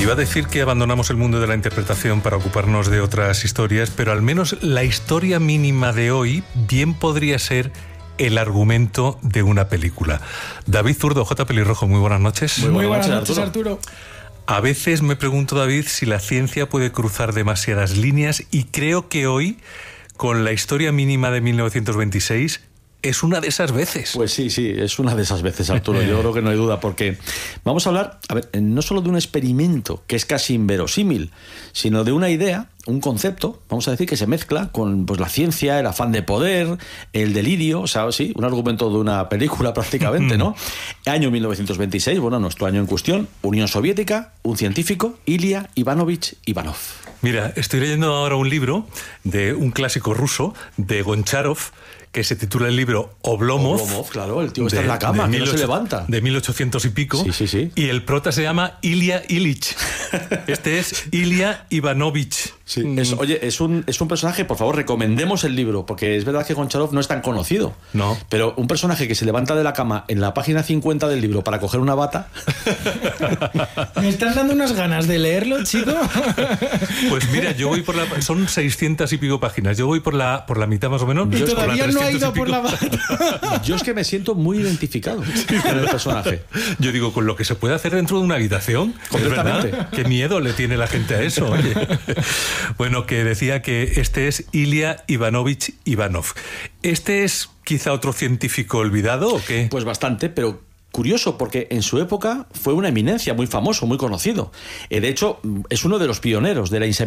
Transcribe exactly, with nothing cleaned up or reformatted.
Iba a decir que abandonamos el mundo de la interpretación para ocuparnos de otras historias, pero al menos la historia mínima de hoy bien podría ser el argumento de una película. David Zurdo, J. Pelirrojo, muy buenas noches. Muy buenas, muy buenas noches, Arturo. Arturo. A veces me pregunto, David, si la ciencia puede cruzar demasiadas líneas, y creo que hoy, con la historia mínima de mil novecientos veintiséis, es una de esas veces. Pues sí, sí, es una de esas veces, Arturo. Yo creo que no hay duda, porque vamos a hablar, a ver, no solo de un experimento que es casi inverosímil, sino de una idea, un concepto, vamos a decir, que se mezcla con pues, la ciencia, el afán de poder, el delirio, o sea, sí, un argumento de una película prácticamente, ¿no? Año mil novecientos veintiséis, bueno, nuestro año en cuestión, Unión Soviética, un científico, Ilya Ivanovich Ivanov. Mira, estoy leyendo ahora un libro de un clásico ruso, de Goncharov, que se titula el libro Oblomov. Oblomov, claro, el tío está de, en la cama, que no se levanta. De mil ochocientos y pico. Sí, sí, sí. Y el prota se llama Ilya Ilich. Este es Ilya Ivanovich. Sí. Es, oye, es un, es un personaje, por favor, recomendemos el libro, porque es verdad que Goncharov no es tan conocido. No. Pero un personaje que se levanta de la cama en la página cincuenta del libro para coger una bata. ¿Me estás dando unas ganas de leerlo, chico? Pues mira, yo voy por la... Son seiscientas y pico páginas. Yo voy por la, por la mitad más o menos. Y todavía no ha ido por la bata. Yo es que me siento muy identificado con el personaje. Yo digo, con lo que se puede hacer dentro de una habitación. Completamente. ¿Verdad? Qué miedo le tiene la gente a eso, oye. Bueno, que decía que este es Ilya Ivanovich Ivanov. ¿Este es quizá otro científico olvidado o qué? Pues bastante, pero curioso, porque en su época fue una eminencia, muy famoso, muy conocido. De hecho, es uno de los pioneros de la inseminación